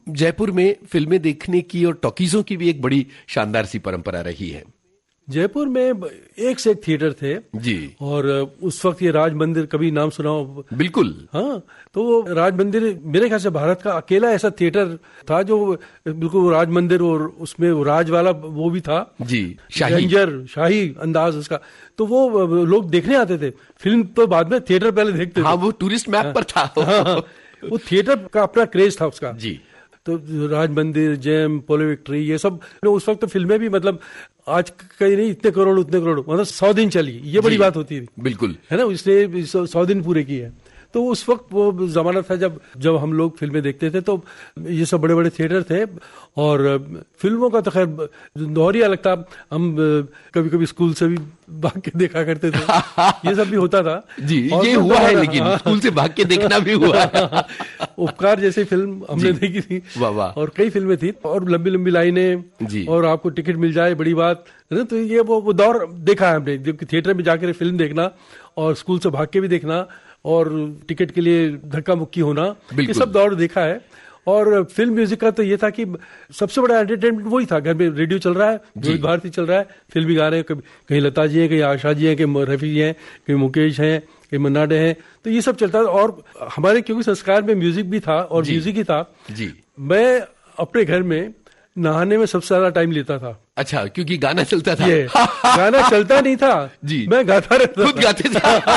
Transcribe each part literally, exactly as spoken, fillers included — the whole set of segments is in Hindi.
जयपुर में फिल्में देखने की और टॉकीजों की भी एक बड़ी शानदार सी परंपरा रही है। जयपुर में एक से एक थिएटर थे जी, और उस वक्त ये राज मंदिर, कभी नाम सुना हो? बिल्कुल। हाँ, तो वो राज मंदिर मेरे ख्याल से भारत का अकेला ऐसा थिएटर था जो बिल्कुल राज मंदिर, और उसमें राज वाला वो भी था जी, शाही रेंजर, शाही अंदाज उसका। तो वो लोग देखने आते थे फिल्म, तो बाद में थिएटर पहले देखते थे। हाँ, वो टूरिस्ट मैप पर था। हाँ, वो थिएटर का अपना क्रेज था उसका जी। तो राज मंदिर, जेम, पोलो विक्ट्री, ये सब उस वक्त तो फिल्में भी मतलब आज कहीं नहीं, इतने करोड़ उतने करोड़, मतलब सौ दिन चली, ये बड़ी बात होती थी। बिल्कुल, है ना, इसलिए सौ दिन पूरे किए। तो उस वक्त वो जमाना था जब जब हम लोग फिल्में देखते थे, तो ये सब बड़े बड़े थिएटर थे। और फिल्मों का तो खैर दौर ही अलग था। हम कभी कभी स्कूल से भी भाग के देखा करते थे, ये सब भी होता था जी। ये हुआ है, लेकिन स्कूल से भाग के देखना भी हुआ है। उपकार जैसी फिल्म हमने देखी थी, वाह वाह, और कई फिल्में थी, और लंबी लंबी लाइनें, और आपको टिकट मिल जाए, बड़ी बात है ना। तो ये वो, वो दौर देखा है हमने, जब थिएटर में जाकर फिल्म देखना और स्कूल से भाग के भी देखना और टिकट के लिए धक्का मुक्की होना, ये सब दौर देखा है। और फिल्म म्यूजिक का तो ये था कि सबसे बड़ा एंटरटेनमेंट वही था। घर में रेडियो चल रहा है, विविध भारती चल रहा है, फिल्मी गा रहे हैं, कहीं लता जी हैं, कहीं आशा जी हैं, कहीं रफी जी हैं, कहीं मुकेश हैं, कहीं मन्ना डे हैं, तो ये सब चलता था। और हमारे क्योंकि संस्कार में म्यूजिक भी था और म्यूजिक ही था जी। मैं अपने घर में नहाने में सबसे ज्यादा टाइम लेता था। अच्छा, क्योंकि गाना चलता था। ये गाना चलता नहीं था जी, मैं गाता रहता, खुद गाते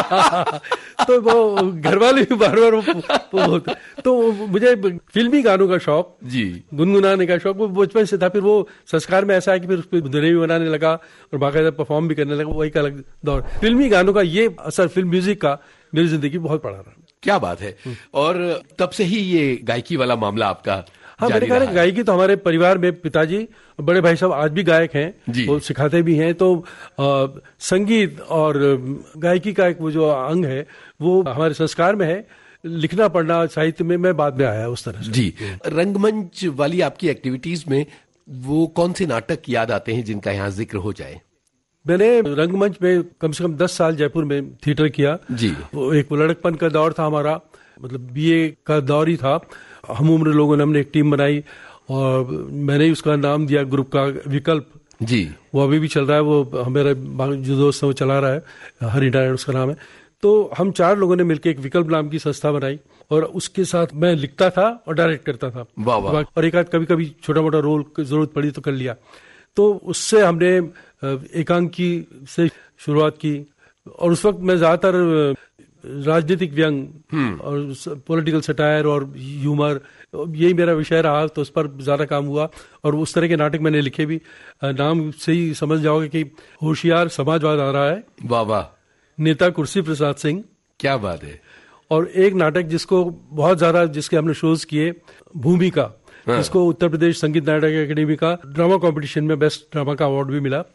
थे। तो वो घर वाले भी बार बार वो, वो, तो मुझे फिल्मी गानों का शौक जी, गुनगुनाने का शौक वो बचपन से था। फिर वो संस्कार में ऐसा है कि फिर उस पर धुनें भी बनाने लगा और बाकायदा परफॉर्म भी करने लगा, वही का अलग दौर। फिल्मी गानों का ये असर फिल्म म्यूजिक का मेरी जिंदगी बहुत पड़ा रहा। क्या बात है। और तब से ही ये गायकी वाला मामला आपका? हाँ, मेरे ख्याल गायकी तो हमारे परिवार में पिताजी और बड़े भाई साहब आज भी गायक हैं, वो सिखाते भी हैं। तो आ, संगीत और गायकी का एक वो जो अंग है वो हमारे संस्कार में है। लिखना पढ़ना साहित्य में मैं बाद में आया उस तरह से। जी, रंगमंच वाली आपकी एक्टिविटीज में वो कौन से नाटक याद आते हैं जिनका यहाँ जिक्र हो जाए? मैंने रंगमंच में कम से कम दस साल जयपुर में थिएटर किया जी। वो एक लड़कपन का दौर था हमारा, मतलब बीए का दौर ही था। हम उम्र लोगों ने हमने एक टीम बनाई और मैंने उसका नाम दिया ग्रुप का विकल्प जी। वो अभी भी चल रहा है, वो हमारा जो दोस्त है वो चला रहा है, हरि नारायण उसका नाम है। तो हम चार लोगों ने मिलकर एक विकल्प नाम की संस्था बनाई और उसके साथ मैं लिखता था और डायरेक्ट करता था। वाह वाह। और एक आध कभी कभी छोटा मोटा रोल जरूरत पड़ी तो कर लिया। तो उससे हमने एकांकी से शुरुआत की और उस वक्त मैं ज्यादातर राजनीतिक व्यंग और पॉलिटिकल सटायर और ह्यूमर, यही मेरा विषय रहा, तो उस पर ज्यादा काम हुआ और उस तरह के नाटक मैंने लिखे भी। नाम से ही समझ जाओगे कि होशियार समाजवाद आ रहा है, वाह वाह, नेता कुर्सी प्रसाद सिंह, क्या बात है। और एक नाटक जिसको बहुत ज्यादा जिसके हमने शोज किए, भूमिका, हाँ। जिसको उत्तर प्रदेश संगीत नाटक अकेडमी का ड्रामा कंपटीशन में बेस्ट ड्रामा का अवार्ड भी मिला।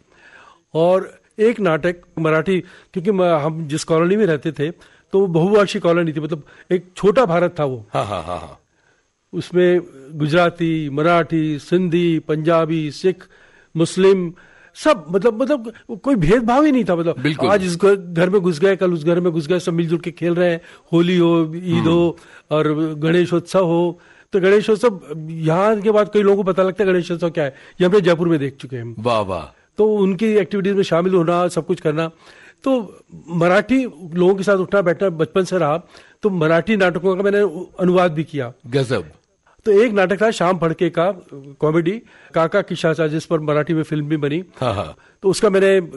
और एक नाटक मराठी, क्योंकि हम जिस कॉलोनी में रहते थे तो वो बहुभाषी कॉलोनी थी, मतलब एक छोटा भारत था वो। हाँ हाँ हाँ। उसमें गुजराती, मराठी, सिंधी, पंजाबी, सिख, मुस्लिम सब, मतलब मतलब कोई भेदभाव ही नहीं था। मतलब आज इस घर में घुस गए, कल उस घर में घुस गए, सब मिलजुल के खेल रहे हैं। होली हो, ईद हो और गणेशोत्सव हो। तो गणेशोत्सव यहाँ के बाद कई लोगों को पता लगता है गणेशोत्सव क्या है, ये हमने जयपुर में देख चुके हैं। वाह वाह। तो उनकी एक्टिविटीज में शामिल होना, सब कुछ करना। तो मराठी लोगों के साथ उठना बैठना बचपन से रहा, तो मराठी नाटकों का मैंने अनुवाद भी किया। गजब। तो एक नाटक था श्याम फड़के का कॉमेडी, काका की चाचा, जिस पर मराठी में फिल्म भी बनी। हाँ हाँ। तो उसका मैंने